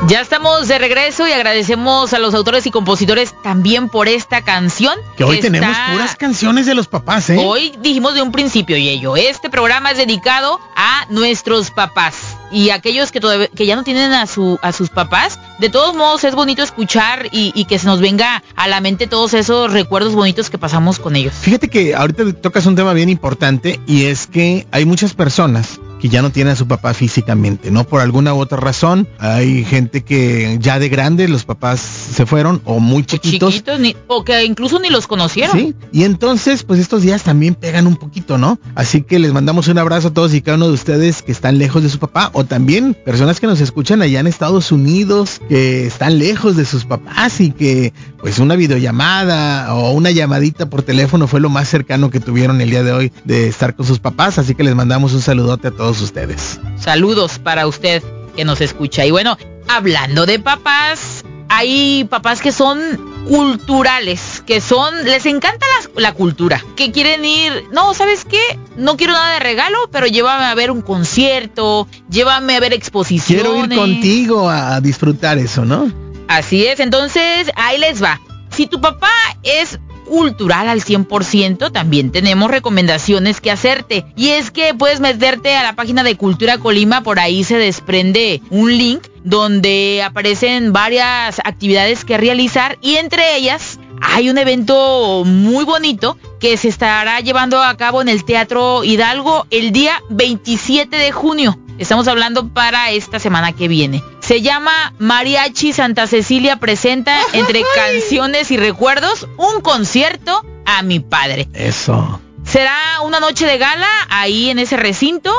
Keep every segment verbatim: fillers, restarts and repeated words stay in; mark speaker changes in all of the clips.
Speaker 1: Ya estamos de regreso y agradecemos a los autores y compositores también por esta canción.
Speaker 2: Que hoy que tenemos está... puras canciones de los papás, ¿eh?
Speaker 1: Hoy dijimos de un principio, Yeyo, este programa es dedicado a nuestros papás. Y aquellos que todavía, que ya no tienen a su a sus papás, de todos modos es bonito escuchar y, y que se nos venga a la mente todos esos recuerdos bonitos que pasamos con ellos.
Speaker 2: Fíjate que ahorita tocas un tema bien importante y es que hay muchas personas que ya no tienen a su papá físicamente, ¿no? Por alguna u otra razón. Hay gente que ya de grande los papás se fueron o muy chiquitos.
Speaker 1: Chiquitos, ni, o que incluso ni los conocieron.
Speaker 2: Sí, y entonces pues estos días también pegan un poquito, ¿no? Así que les mandamos un abrazo a todos y cada uno de ustedes que están lejos de su papá, o también personas que nos escuchan allá en Estados Unidos, que están lejos de sus papás y que pues una videollamada o una llamadita por teléfono fue lo más cercano que tuvieron el día de hoy de estar con sus papás, así que les mandamos un saludote a todos ustedes.
Speaker 1: Saludos para usted que nos escucha. Y bueno, hablando de papás, hay papás que son culturales, que son, les encanta la, la cultura, que quieren ir, no, ¿sabes qué? No quiero nada de regalo, pero llévame a ver un concierto, llévame a ver exposiciones.
Speaker 2: Quiero ir contigo a disfrutar eso, ¿no?
Speaker 1: Así es, entonces ahí les va. Si tu papá es cultural al cien por ciento, también tenemos recomendaciones que hacerte. Y es que puedes meterte a la página de Cultura Colima, por ahí se desprende un link donde aparecen varias actividades que realizar y entre ellas hay un evento muy bonito que se estará llevando a cabo en el Teatro Hidalgo el día veintisiete de junio. Estamos hablando para esta semana que viene. Se llama Mariachi Santa Cecilia presenta entre canciones y recuerdos un concierto a mi padre.
Speaker 2: Eso.
Speaker 1: Será una noche de gala ahí en ese recinto.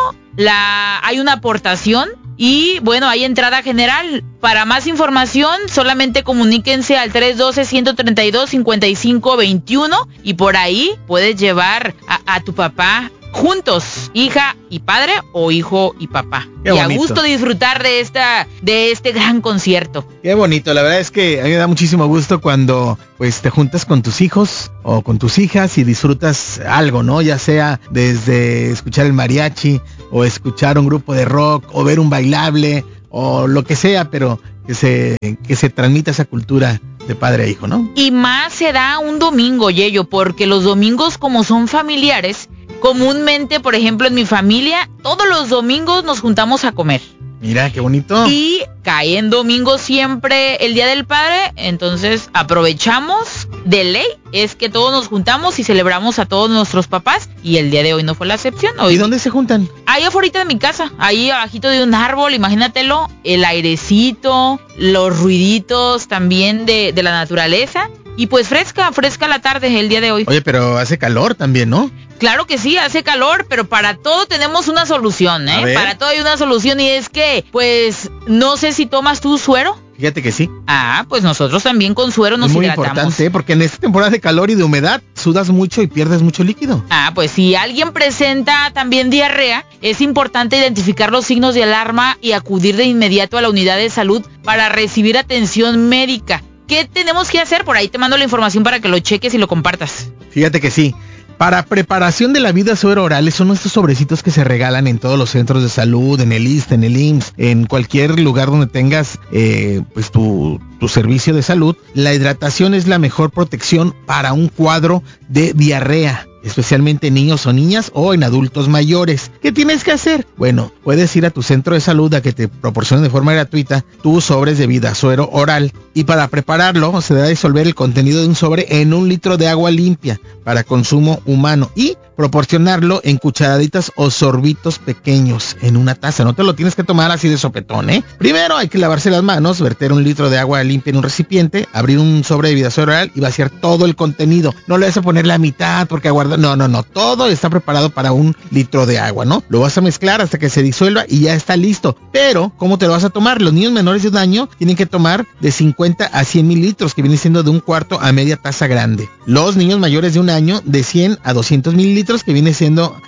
Speaker 1: La hay una aportación y bueno, hay entrada general. Para más información, solamente comuníquense al tres uno dos, uno tres dos, cinco cinco dos uno y por ahí puedes llevar a, a tu papá juntos, hija y padre o hijo y papá.
Speaker 2: Qué
Speaker 1: y
Speaker 2: bonito.
Speaker 1: A gusto disfrutar de esta de este gran concierto.
Speaker 2: Qué bonito, la verdad es que a mí me da muchísimo gusto cuando pues te juntas con tus hijos o con tus hijas y disfrutas algo, ¿no? Ya sea desde escuchar el mariachi o escuchar un grupo de rock o ver un bailable o lo que sea, pero que se que se transmita esa cultura de padre a hijo, ¿no?
Speaker 1: Y más se da un domingo, Yeyo, porque los domingos como son familiares, comúnmente, por ejemplo, en mi familia, todos los domingos nos juntamos a comer.
Speaker 2: Mira, qué bonito.
Speaker 1: Y cae en domingo siempre el Día del Padre, entonces aprovechamos de ley, es que todos nos juntamos y celebramos a todos nuestros papás, y el día de hoy no fue la excepción. Hoy,
Speaker 2: ¿y dónde se juntan?
Speaker 1: Ahí afuera de mi casa, ahí abajito de un árbol, imagínatelo, el airecito, los ruiditos también de, de la naturaleza, y pues fresca, fresca la tarde el día de hoy.
Speaker 2: Oye, pero hace calor también, ¿no?
Speaker 1: Claro que sí, hace calor, pero para todo tenemos una solución, ¿eh? Para todo hay una solución y es que, pues, no sé si tomas tú suero.
Speaker 2: Fíjate que sí.
Speaker 1: Ah, pues nosotros también con suero nos hidratamos.
Speaker 2: Es muy importante, ¿eh? Porque en esta temporada de calor y de humedad sudas mucho y pierdes mucho líquido.
Speaker 1: Ah, pues si alguien presenta también diarrea, es importante identificar los signos de alarma y acudir de inmediato a la unidad de salud para recibir atención médica. ¿Qué tenemos que hacer? Por ahí te mando la información para que lo cheques y lo compartas.
Speaker 2: Fíjate que sí. Para preparación de la vida suero oral son estos sobrecitos que se regalan en todos los centros de salud, en el I S S S T E, en el I M S S, en cualquier lugar donde tengas eh, pues tu, tu servicio de salud. La hidratación es la mejor protección para un cuadro de diarrea, especialmente en niños o niñas o en adultos mayores. ¿Qué tienes que hacer? Bueno, puedes ir a tu centro de salud a que te proporcionen de forma gratuita tus sobres de vida suero oral, y para prepararlo se debe disolver el contenido de un sobre en un litro de agua limpia para consumo humano y proporcionarlo en cucharaditas o sorbitos pequeños en una taza. No te lo tienes que tomar así de sopetón, ¿eh? Primero hay que lavarse las manos, verter un litro de agua limpia en un recipiente, abrir un sobre de vida suero oral y vaciar todo el contenido. No le vas a poner la mitad porque aguarda. No, no, no. Todo está preparado para un litro de agua, ¿no? Lo vas a mezclar hasta que se disuelva y ya está listo. Pero, ¿cómo te lo vas a tomar? Los niños menores de un año tienen que tomar de cincuenta a cien mililitros, que viene siendo de un cuarto a media taza grande. Los niños mayores de un año de cien a doscientos mililitros, que viene siendo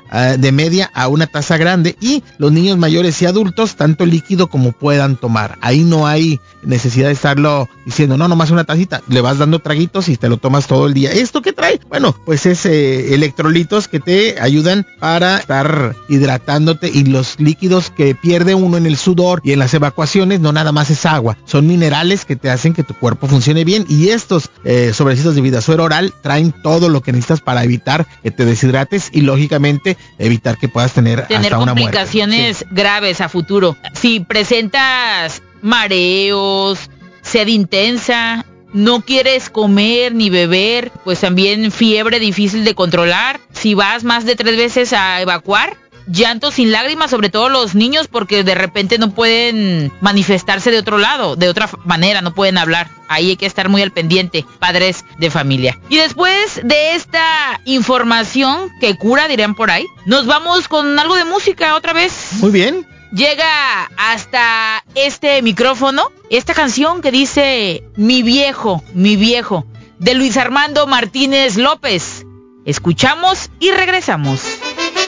Speaker 2: uh, de media a una taza grande, y los niños mayores y adultos tanto líquido como puedan tomar. Ahí no hay necesidad de estarlo diciendo, no, nomás una tacita, le vas dando traguitos y te lo tomas todo el día. ¿Esto qué trae? Bueno, pues es eh, electrolitos que te ayudan para estar hidratándote, y los líquidos que pierde uno en el sudor y en las evacuaciones no nada más es agua, son minerales que te hacen que tu cuerpo funcione bien, y estos eh, sobrecitos de Vida Suero Oral traen todo lo que necesitas para evitar que te deshidrates y lógicamente evitar que puedas tener,
Speaker 1: tener
Speaker 2: hasta una muerte.
Speaker 1: complicaciones sí. graves a futuro. Si presentas mareos, sed intensa, no quieres comer ni beber, pues también fiebre difícil de controlar, si vas más de tres veces a evacuar, llanto sin lágrimas, sobre todo los niños, porque de repente no pueden manifestarse de otro lado, de otra manera, no pueden hablar. Ahí hay que estar muy al pendiente, padres de familia. Y después de esta información que cura, dirán por ahí, nos vamos con algo de música otra vez.
Speaker 2: Muy bien.
Speaker 1: Llega hasta este micrófono esta canción que dice Mi viejo, mi viejo, de Luis Armando Martínez López. Escuchamos y regresamos.